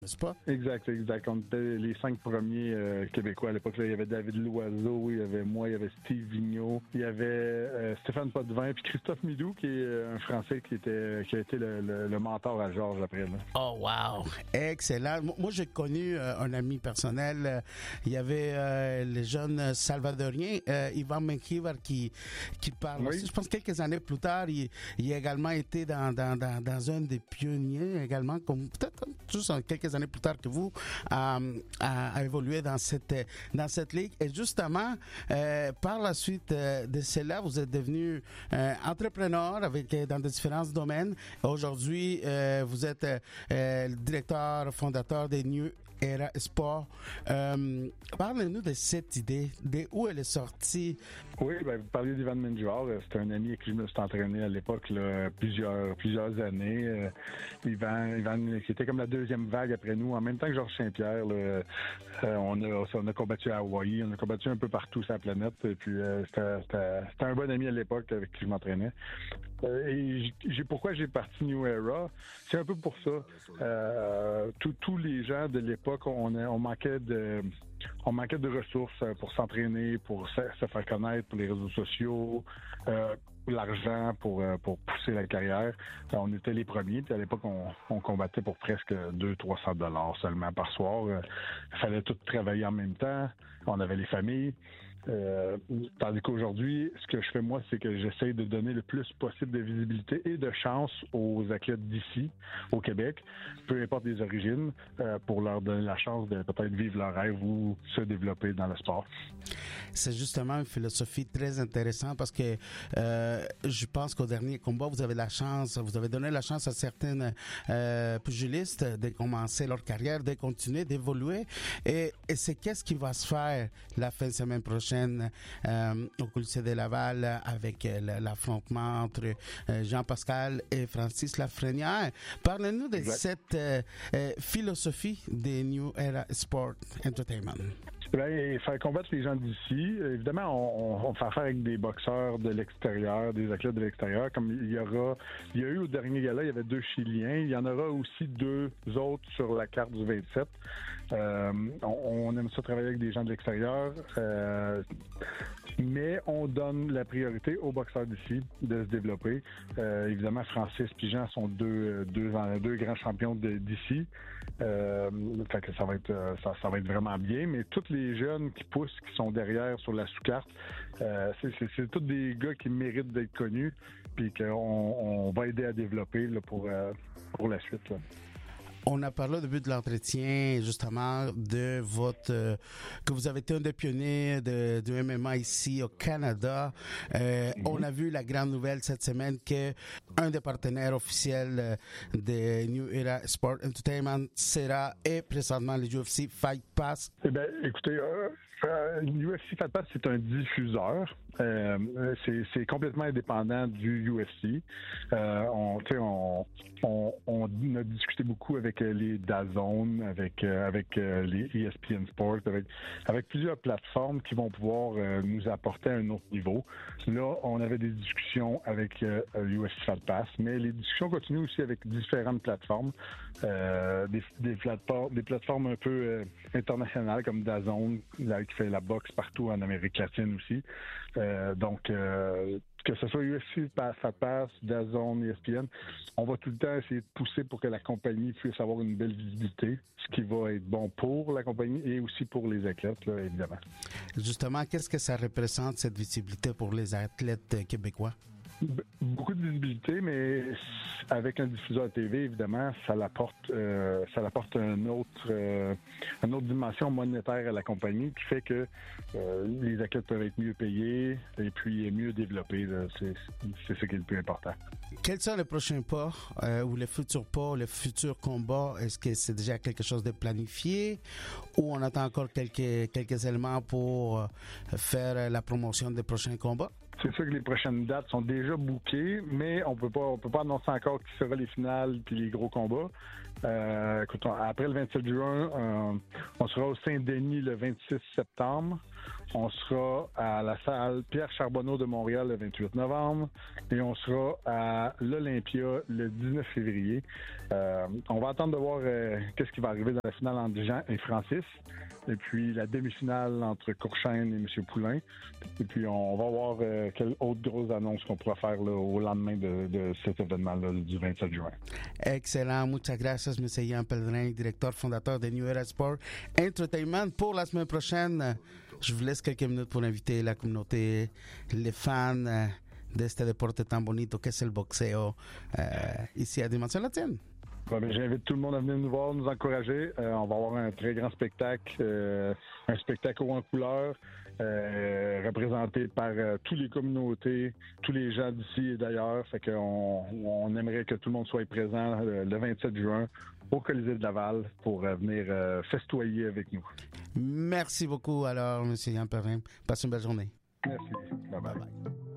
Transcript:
n'est-ce pas? Exact. On était les 5 premiers Québécois à l'époque. Là, il y avait David Loiseau, il y avait moi, il y avait Steve Vigneault, il y avait Stéphane Potvin, puis Christophe Midou, qui est un Français qui a été le mentor à Georges après. Là. Oh, wow! Excellent. Moi, j'ai connu un ami personnel. Il y avait le jeune Salvadorien, Ivan Menjivar, qui parle aussi. Je pense quelques années plus tard, il a également été dans un des pionniers également, comme peut-être juste quelques années plus tard que vous, a évolué dans cette ligue. Et justement, par la suite de cela, vous êtes devenu entrepreneur dans de différents domaines. Aujourd'hui, vous êtes le directeur fondateur des New Era Sport. Parlez-nous de cette idée, de où elle est sortie. Oui, vous parliez d'Ivan Menjivar. C'était un ami avec qui je me suis entraîné à l'époque, là, plusieurs années. Ivan, qui était comme la deuxième vague après nous, en même temps que Georges Saint-Pierre. Là, on a combattu à Hawaï, on a combattu un peu partout sur la planète. Et puis, c'était un bon ami à l'époque avec qui je m'entraînais. Pourquoi j'ai parti New Era? C'est un peu pour ça. Tous les gens de l'époque, on manquait de ressources pour s'entraîner, pour se faire connaître, pour les réseaux sociaux, l'argent pour pousser la carrière. On était les premiers, puis à l'époque, on combattait pour presque 200-300 $ seulement par soir. Il fallait tout travailler en même temps. On avait les familles. Tandis qu'aujourd'hui, ce que je fais moi, c'est que j'essaie de donner le plus possible de visibilité et de chance aux athlètes d'ici, au Québec, peu importe les origines, pour leur donner la chance de peut-être vivre leur rêve ou se développer dans le sport. C'est justement une philosophie très intéressante parce que je pense qu'au dernier combat, vous avez donné la chance à certaines pugilistes de commencer leur carrière, de continuer, d'évoluer. Et c'est qu'est-ce qui va se faire la fin de semaine prochaine au Colisée de Laval avec l'affrontement entre Jean-Pascal et Francis Lafrenière. Parlez-nous de cette philosophie des New Era Sport Entertainment. Faire combattre les gens d'ici. Évidemment, on fait affaire avec des boxeurs de l'extérieur, des athlètes de l'extérieur. Comme il y a eu au dernier gala, il y avait 2 Chiliens. Il y en aura aussi 2 autres sur la carte du 27. On aime ça travailler avec des gens de l'extérieur. Mais on donne la priorité aux boxeurs d'ici de se développer. Évidemment, Francis et Jean sont deux grands champions d'ici. Fait que ça va être vraiment bien. Mais tous les jeunes qui poussent, qui sont derrière sur la sous-carte, c'est tous des gars qui méritent d'être connus, puis qu'on va aider à développer là, pour la suite. Là. On a parlé au début de l'entretien, justement, de que vous avez été un des pionniers du MMA ici au Canada. On a vu la grande nouvelle cette semaine que un des partenaires officiels de New Era Sport Entertainment est présentement le UFC Fight Pass. Eh bien, écoutez, UFC Fight Pass, c'est un diffuseur. C'est complètement indépendant du UFC. On a discuté beaucoup avec les DAZN, avec les ESPN Sport, avec plusieurs plateformes qui vont pouvoir nous apporter à un autre niveau. Là, on avait des discussions avec UFC Fight Pass, mais les discussions continuent aussi avec différentes plateformes, des plateformes un peu internationales comme DAZN, qui fait la boxe partout en Amérique latine aussi. Que ce soit UFC, Fight Pass, DAZN, ESPN, on va tout le temps essayer de pousser pour que la compagnie puisse avoir une belle visibilité, ce qui va être bon pour la compagnie et aussi pour les athlètes, là, évidemment. Justement, qu'est-ce que ça représente, cette visibilité pour les athlètes québécois? Beaucoup de visibilité, mais avec un diffuseur TV, évidemment, ça l'apporte une autre dimension monétaire à la compagnie qui fait que les athlètes peuvent être mieux payés et puis mieux développés. Là. C'est ce qui est le plus important. Quels sont les prochains pas ou les futurs pas, les futurs combats? Est-ce que c'est déjà quelque chose de planifié ou on attend encore quelques éléments pour faire la promotion des prochains combats? C'est sûr que les prochaines dates sont déjà bookées, mais on peut pas annoncer encore qui sera les finales puis les gros combats. Écoute, après le 27 juin, on sera au Saint-Denis le 26 septembre. On sera à la salle Pierre Charbonneau de Montréal le 28 novembre et on sera à l'Olympia le 19 février. On va attendre de voir qu'est-ce qui va arriver dans la finale entre Jean et Francis. Et puis la demi-finale entre Courchaine et M. Poulain. Et puis on va voir quelle autre grosse annonce qu'on pourra faire là, au lendemain de cet événement-là du 27 juin. Excellent. Muchas gracias, M. Ian Pellegrin, directeur fondateur de New Era Sport Entertainment. Pour la semaine prochaine, je vous laisse quelques minutes pour inviter la communauté, les fans de este deporte tan bonito que es el boxeo ici à Dimension Latine. J'invite tout le monde à venir nous voir, nous encourager. On va avoir un très grand spectacle, un spectacle haut en couleur, représenté par toutes les communautés, tous les gens d'ici et d'ailleurs. Fait qu'on aimerait que tout le monde soit présent le 27 juin au Colisée de Laval pour venir festoyer avec nous. Merci beaucoup alors, M. Ian Pellegrin. Passez une belle journée. Merci. Bye bye.